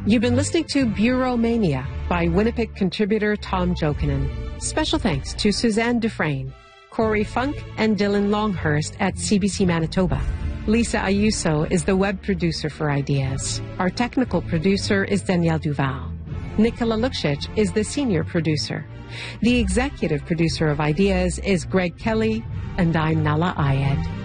You've been listening to Bureau Mania by Winnipeg contributor Tom Jokinen. Special thanks to Suzanne Dufresne, Corey Funk, and Dylan Longhurst at CBC Manitoba. Lisa Ayuso is the web producer for Ideas. Our technical producer is Danielle Duval. Nicola Lukšić is the senior producer. The executive producer of Ideas is Greg Kelly, and I'm Nala Ayed.